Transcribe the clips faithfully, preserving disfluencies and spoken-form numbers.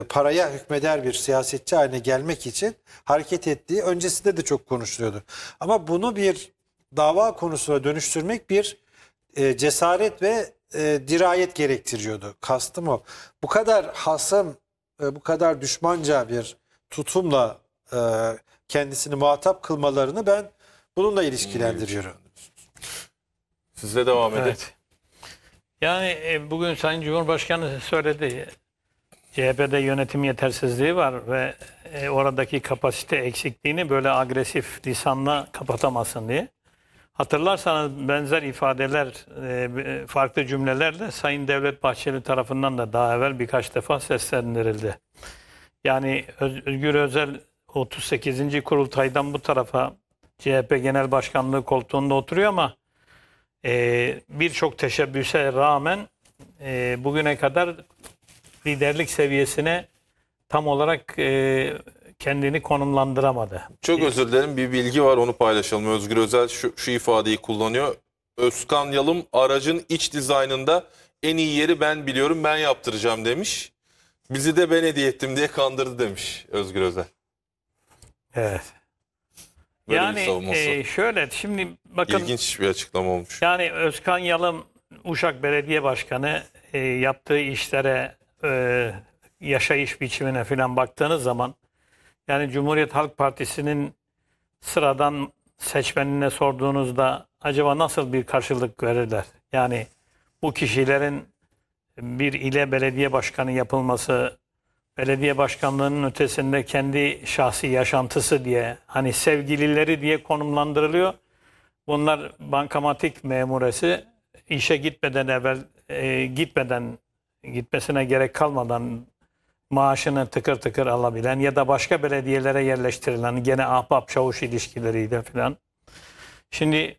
paraya hükmeder bir siyasetçi haline gelmek için hareket ettiği öncesinde de çok konuşuluyordu. Ama bunu bir dava konusuna dönüştürmek bir e, cesaret ve e, dirayet gerektiriyordu. Kastım o. Bu kadar hasım, e, bu kadar düşmanca bir tutumla e, kendisini muhatap kılmalarını ben bununla ilişkilendiriyorum. Sizle devam edelim. Evet. Yani e, bugün Sayın Cumhurbaşkanı söyledi. C H P'de yönetim yetersizliği var ve e, oradaki kapasite eksikliğini böyle agresif lisanla kapatamazsın diye. Hatırlarsanız benzer ifadeler, e, farklı cümlelerle Sayın Devlet Bahçeli tarafından da daha evvel birkaç defa seslendirildi. Yani Özgür Özel otuz sekizinci kurultaydan bu tarafa C H P Genel Başkanlığı koltuğunda oturuyor ama e, birçok teşebbüse rağmen e, bugüne kadar liderlik seviyesine tam olarak e, kendini konumlandıramadı. Çok özür dilerim, bir bilgi var, onu paylaşalım. Özgür Özel şu, şu ifadeyi kullanıyor. Özkan Yalım aracın iç dizaynında en iyi yeri ben biliyorum, ben yaptıracağım demiş. Bizi de ben hediye ettim diye kandırdı demiş Özgür Özel. Evet. Böyle bir Yani savunması. e, şöyle şimdi bakın. İlginç bir açıklama olmuş. Yani Özkan Yalım Uşak Belediye Başkanı e, yaptığı işlere, e, yaşayış biçimine falan baktığınız zaman yani Cumhuriyet Halk Partisi'nin sıradan seçmenine sorduğunuzda acaba nasıl bir karşılık verirler? Yani bu kişilerin bir ile belediye başkanı yapılması, belediye başkanlığının ötesinde kendi şahsi yaşantısı diye, hani sevgilileri diye konumlandırılıyor. Bunlar bankamatik memuresi, işe gitmeden evvel, e, gitmeden, gitmesine gerek kalmadan maaşını tıkır tıkır alabilen ya da başka belediyelere yerleştirilen, gene ahbap çavuş ilişkileriyle filan. Şimdi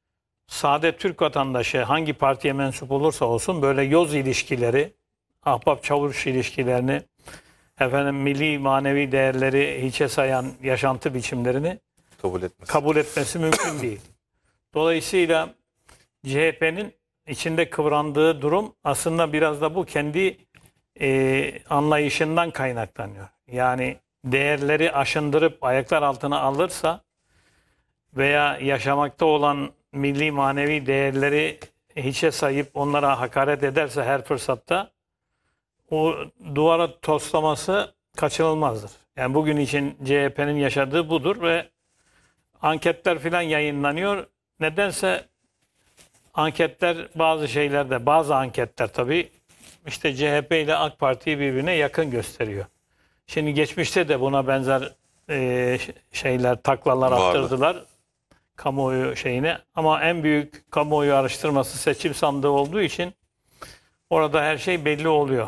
sade Türk vatandaşı hangi partiye mensup olursa olsun böyle yoz ilişkileri, ahbap çavuş ilişkilerini, efendim milli manevi değerleri hiçe sayan yaşantı biçimlerini Kabul etmez. kabul etmesi mümkün değil. Dolayısıyla C H P'nin içinde kıvrandığı durum aslında biraz da bu kendi e, anlayışından kaynaklanıyor. Yani değerleri aşındırıp ayaklar altına alırsa veya yaşamakta olan milli manevi değerleri hiçe sayıp onlara hakaret ederse her fırsatta o duvara toslaması kaçınılmazdır. Yani bugün için C H P'nin yaşadığı budur ve anketler filan yayınlanıyor. Nedense anketler bazı şeylerde, bazı anketler tabii işte C H P ile AK Parti'yi birbirine yakın gösteriyor. Şimdi geçmişte de buna benzer e, şeyler, taklalar Vardı. attırdılar kamuoyu şeyine. Ama en büyük kamuoyu araştırması seçim sandığı olduğu için orada her şey belli oluyor.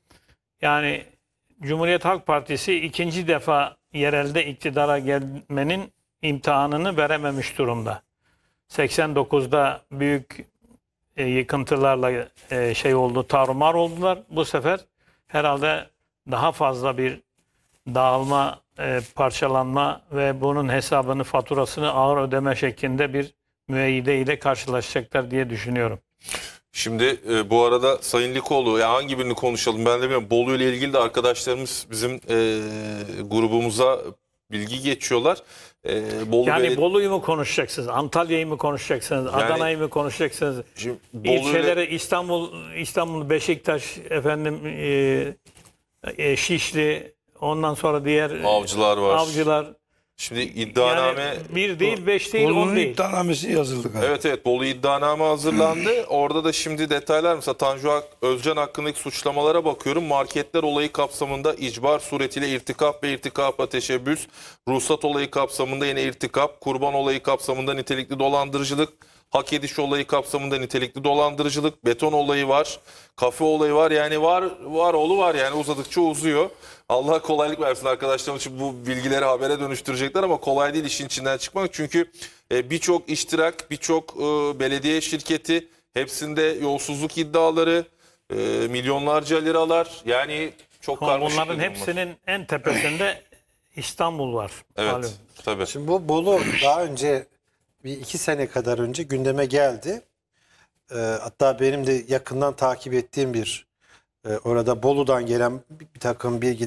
Yani Cumhuriyet Halk Partisi ikinci defa yerelde iktidara gelmenin imtihanını verememiş durumda. seksen dokuzda büyük e, yıkıntılarla e, şey oldu, tarumar oldular. Bu sefer herhalde daha fazla bir dağılma, e, parçalanma ve bunun hesabını, faturasını ağır ödeme şeklinde bir müeyyide ile karşılaşacaklar diye düşünüyorum. Şimdi e, bu arada Sayın Likoğlu, ya hangi birini konuşalım ben de bilmiyorum. Bolu ile ilgili de arkadaşlarımız bizim e, grubumuza bilgi geçiyorlar. E, Bolu Yani Beledi- Bolu'yu mu konuşacaksınız, Antalya'yı mı konuşacaksınız, Yani- Adana'yı mı konuşacaksınız? Şimdi Bolu ile- İlçeleri İstanbul, İstanbul, Beşiktaş, efendim e, e, Şişli, ondan sonra diğer e, Avcılar var. avcılar. Şimdi iddianame... Yani bir değil, beş değil, on Bolu'nun değil. iddianamesi yazıldı galiba. Evet evet, Bolu iddianame hazırlandı. Orada da şimdi detaylar, mesela Tanju Ak- Özcan hakkındaki suçlamalara bakıyorum. Marketler olayı kapsamında icbar suretiyle irtikap ve irtikapla teşebbüs, ruhsat olayı kapsamında yine irtikap, kurban olayı kapsamında nitelikli dolandırıcılık, hak ediş olayı kapsamında nitelikli dolandırıcılık, beton olayı var, kafe olayı var. Yani var var oğlu var, yani uzadıkça uzuyor. Allah kolaylık versin arkadaşlarım için, bu bilgileri habere dönüştürecekler ama kolay değil işin içinden çıkmak. Çünkü e, birçok iştirak, birçok e, belediye şirketi, hepsinde yolsuzluk iddiaları, e, milyonlarca liralar, yani çok Ama karmaşık bunların bir durum var. hepsinin en tepesinde İstanbul var. Evet, Malum. tabii. Şimdi bu Bolu daha önce bir iki sene kadar önce gündeme geldi. Ee, hatta benim de yakından takip ettiğim bir e, orada Bolu'dan gelen bir bir takım bilgiler